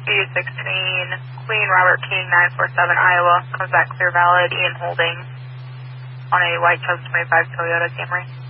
U16, Queen Robert King 947 Iowa, comes back clear valid, Ian Holding on a white 2025 Toyota Camry.